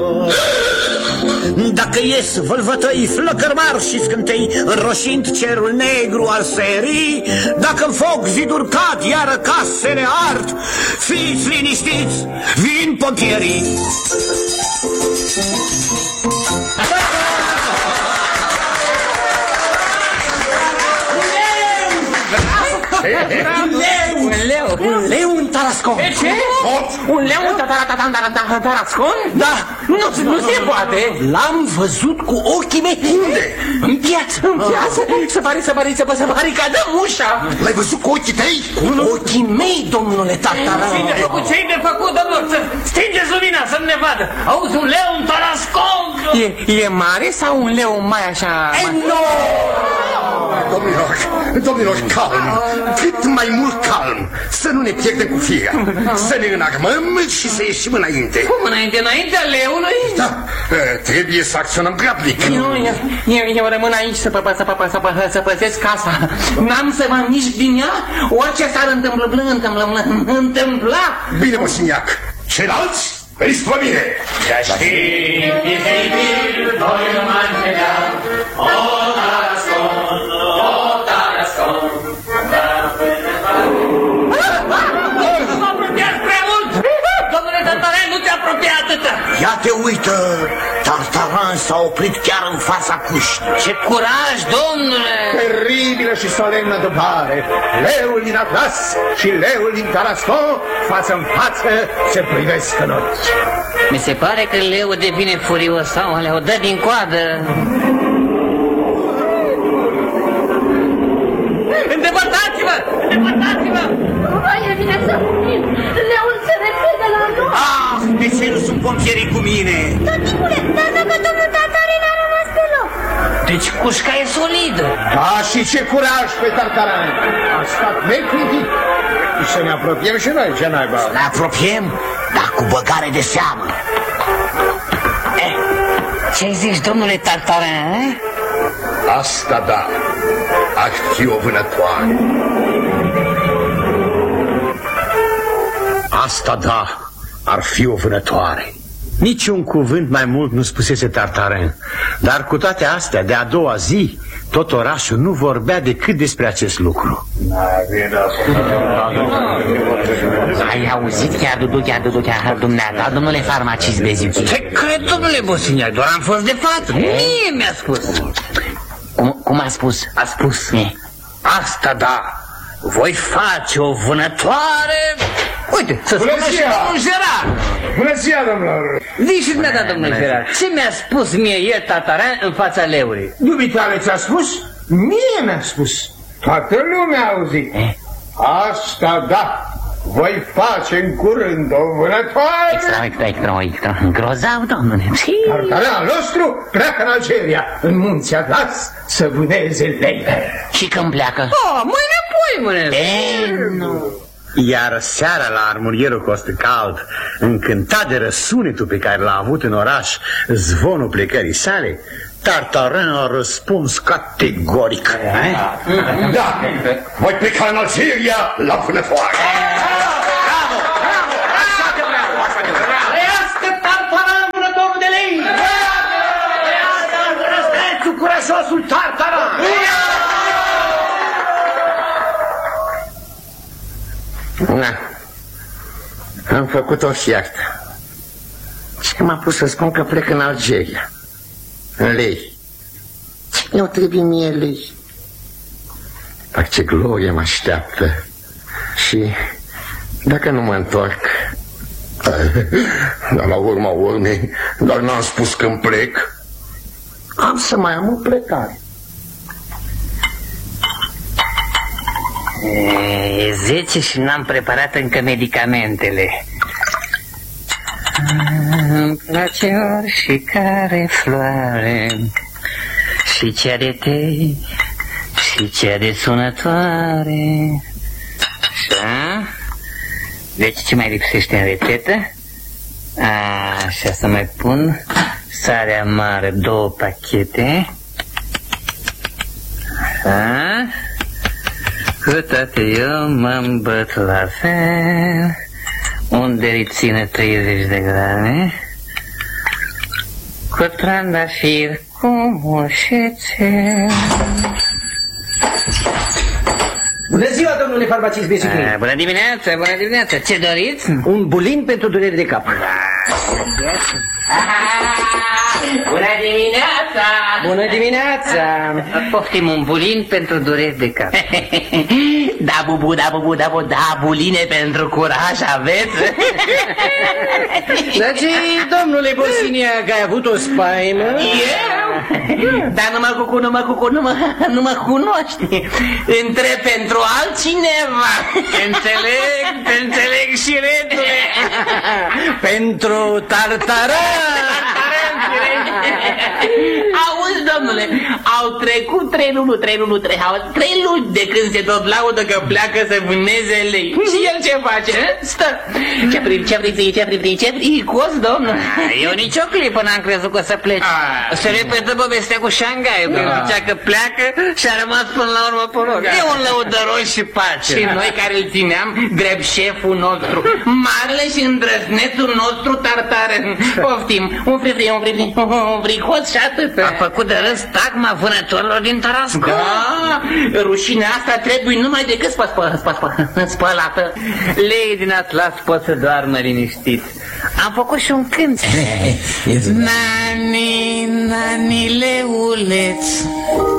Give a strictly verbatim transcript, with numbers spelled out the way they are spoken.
Dacă ies vălvătăi, flăcărmari și scântei, înroșind cerul negru al serii, dacă-n foc ziduri cad, iară casele ard, fiți liniștiți, vin pompierii. Un leu! Un leu în Tarascon! E ce? Un leu în Tarascon? Da! Nu se poate! L-am văzut cu ochii mei! Unde? În piață! În piață? Să pare, să pare, să pare, să pare că dăm ușa! L-ai văzut cu ochii tăi? Cu ochii mei, domnule Tartaran! Ce-i de făcut? Ce-i de făcut, domnul? Stingeți lumina să-mi ne vadă! Auzi, un leu în Tarascon! E mare sau un leu mai așa... Domnilor, domnilor, calm, cât mai mult calm, să nu ne pierdem cu firea, să ne înarmăm și să ieșim înainte. Cum înainte? Înaintea leului? Da, trebuie să acționăm grabnic. Eu, eu, eu, eu rămân aici să, pă, să, pă, să, pă, să păzesc casa. N-am să mă mișc din ea, orice s-ar întâmpla, întâmpla, întâmpla. Bine, Mosiniac, ceilalți? Veniți pe mine! Să știi, vizibil, noi rămân pe ea, o Tarascon, o Tarascon. M-a apropiat prea mult! Domnule Tartaran, nu te apropia atâta! Ia te uită! Tartaran s-a oprit chiar în fața cuștii. Ce curaj, domnule! Teribilă și solemnă întâmplare. Leul din Atlas și leul din Tarascon, față în față, se privesc în ochi. Mi se pare că leul devine furios sau o dă din coadă. Îndepărtați-vă! Îndepărtați-vă! Mai e bine să fugim! Leul se repede la noi! Ah, de ce nu sunt pompierii cu mine? Tăticule, dar dacă domnul Tartarin a rămas pe loc? Deci cușca e solidă! Da, și ce curaj pe Tartaran! A stat neclintit. Și să ne apropiem și noi, ce naiba? Ne apropiem, dar cu băgare de seamă. Eh, ce zici, domnule Tartaran, eh? Asta da, ar fi o vânătoare. Asta da, ar fi o vânătoare. Niciun cuvânt mai mult nu spusese Tartarin, dar cu toate astea, de a doua zi, tot orașul nu vorbea decât despre acest lucru. Ai auzit chiar, Dudu, chiar, Dudu, chiar, dumneata, domnule farmacist Beziuchi? Ce cred, domnule Bosiniac, doar am fost de față. Mie mi-a spus. Cum, cum a spus? A spus, E. asta da, voi face o vânătoare. Uite, să spună și domnul Gerard. Bună ziua, domnilor! Zici și dumneata, domnule Gerard, ce mi-a spus mie ieri Tartaran în fața leului? Dubitale ți-a spus? Mie mi-a spus. Toată lumea a auzit. E? Asta da, voi face în curând o vânătoare. Extra, extra, extra, extra, grozav, domnule. Tartaranul nostru pleacă în Algeria, în munții Atlas, să vâneze lei. Și când pleacă? Oh, mâine, pui, mâine. E, nu. Iar seara la armurierul Costecald, încântat de răsunetul pe care l-a avut în oraș, zvonul plecării sale, Tartarin a răspuns categoric. Da, voi pleca în Algeria la vânătoare. Bravo, bravo, așa că bravo, așa că bravo. Trăiască Tartaran, vânătorul de lei! Răstețu curajosul Tartaran! Na, am făcut-o și iartă. Și m-a pus să spun că plec în Algeria. În lei. Ce mi-o trebuie mie lei? Dar ce glorie mă așteaptă. Și dacă nu mă întorc... Dar la urma urmei, dar n-am spus când plec. Am să mai am o plecare. E zece și n-am preparat încă medicamentele. Îmi place oricare floare, și cea de tei, și cea de sunătoare. Așa. Deci ce mai lipsește în rețetă? Așa, să mai pun sare amară, două pachete. Așa. Cu toate eu mă îmbăt la fel. Unde reține treizeci de grame. cu trandafir, cu mușețe. Bună ziua, domnule farmacist Besiclin. Bună dimineața, bună dimineața. Ce doriți? Un bulin pentru dureri de cap. Bună dimineața! Bună dimineața! Poftim un bulin pentru dureri de cap. Da, bubu, da, bubu, da, bubu, da, buline pentru curaj aveți? Dar ce, domnule Bosinia, că ai avut o spaimă? Eu? Dar nu mă cucu, nu mă cucu, nu mă, nu mă cunoști. Întreb pentru altcineva. Înțeleg, înțeleg și redule. Pentru tartaran! Auzi, domnule, au trecut trei luni, trei luni, trei, trei luni de când se tot laudă că pleacă să vâneze lei. Și el ce face? Stă. Ce vrei, ce vrei, ce vrei, ce vrei, cos, domnule? Eu nici o clipă n-am crezut că o să pleci. Se repetă povestea cu Shanghai, că zicea că pleacă și a rămas până la urmă pe loc. E un lăudăros și pace. Și noi care îl țineam drept șeful nostru, marele și îndrăznețul nostru tartaren. Poftim, un frifri, un frifri, un fricos și atât. A făcut de râs tagma vânătorilor din Tarascon. Da, rușinea asta trebuie numai decât spă, spă, spă, spă, spălată. Lei din Atlas pot să doarmă liniștit. Am făcut și un cânt. Nani, nani, leuleț,